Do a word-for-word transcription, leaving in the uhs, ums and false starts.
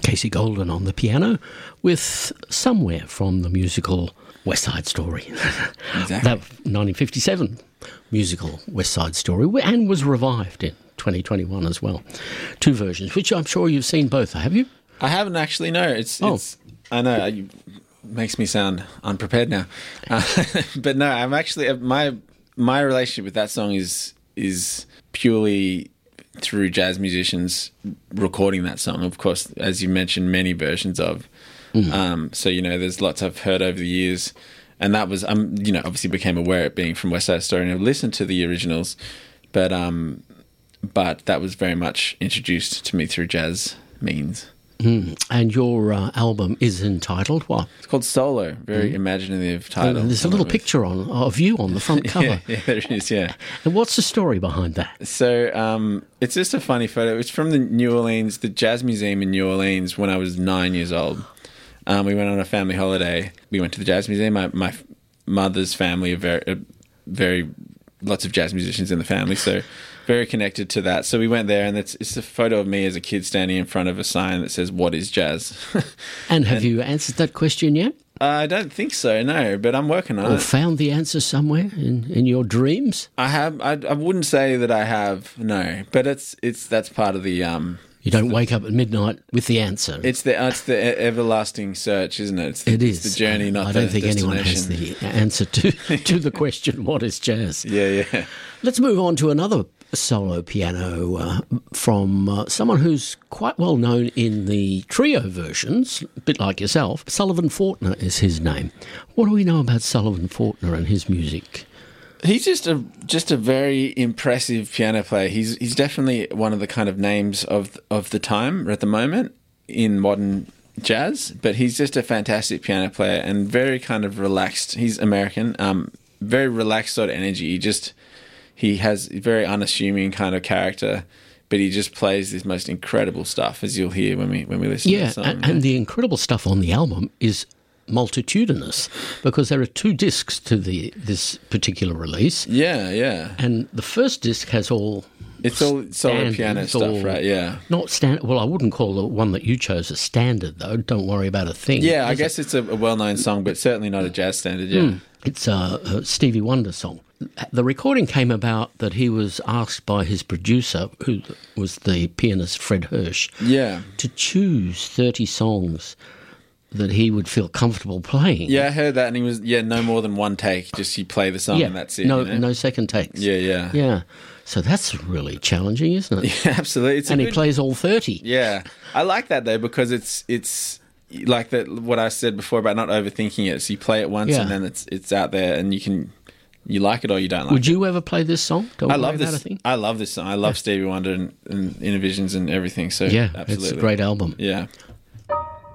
Casey Golden on the piano with Somewhere from the musical West Side Story. Exactly. That nineteen fifty-seven musical West Side Story, and was revived in twenty twenty-one as well. Two versions, which I'm sure you've seen both, have you? I haven't actually, no. It's, Oh. it's I know, it makes me sound unprepared now. Uh, but no, I'm actually, my my relationship with that song is is purely through jazz musicians recording that song. Of course, as you mentioned, many versions of. Mm. Um, so, you know, there's lots I've heard over the years. And that was, um, you know, obviously became aware of it being from West Side Story and I've listened to the originals. But, um, but that was very much introduced to me through jazz means. Mm. And your uh, album is entitled what? It's called Solo, very mm. imaginative title. And there's a little with. picture on of you on the front cover. yeah, yeah, there is, yeah. And what's the story behind that? So um, it's just a funny photo. It's from the New Orleans, the Jazz Museum in New Orleans when I was nine years old. Um, we went on a family holiday. We went to the Jazz Museum. My, my mother's family are very, are very, lots of jazz musicians in the family, so very connected to that. So we went there, and it's, it's a photo of me as a kid standing in front of a sign that says, "What is jazz?" And have and, you answered that question yet? I don't think so, no, but I'm working on or it. Or found the answer somewhere in, in your dreams? I have. I, I wouldn't say that I have, no, but it's it's that's part of the... Um, You don't wake up at midnight with the answer. It's the it's the everlasting search, isn't it? It's the, it is. It's the journey, not I the don't think anyone has the answer to, to the question, what is jazz? Yeah, yeah. Let's move on to another solo piano uh, from uh, someone who's quite well known in the trio versions, a bit like yourself. Sullivan Fortner is his name. What do we know about Sullivan Fortner and his music? He's just a just a very impressive piano player. He's he's definitely one of the kind of names of of the time at the moment in modern jazz. But he's just a fantastic piano player and very kind of relaxed. He's American, um, very relaxed sort of energy. He just he has a very unassuming kind of character, but he just plays this most incredible stuff, as you'll hear when we when we listen yeah, to the song. And, and the incredible stuff on the album is multitudinous, because there are two discs to the this particular release. Yeah, yeah. And the first disc has all it's all solo piano it's stuff, all, right? Yeah. Not standard. Well, I wouldn't call the one that you chose a standard, though. Don't worry about a thing. Yeah, I guess it? it's a, a well-known song, but certainly not a jazz standard. Yeah, mm. It's a, a Stevie Wonder song. The recording came about that he was asked by his producer, who was the pianist Fred Hirsch, yeah, to choose thirty songs that he would feel comfortable playing. Yeah, I heard that, and he was, yeah, no more than one take, just you play the song yeah, and that's it. No, you know? no second takes. Yeah, yeah. Yeah, so that's really challenging, isn't it? Yeah, absolutely. It's and good, he plays all thirty. Yeah, I like that, though, because it's, it's like that. What I said before about not overthinking it, so you play it once yeah. and then it's it's out there and you can... You like it or you don't like it. Would you ever play this song? Don't I love this. About a thing? I love this song. I love yeah. Stevie Wonder and, and Innervisions and everything. So yeah, absolutely. It's a great album. Yeah.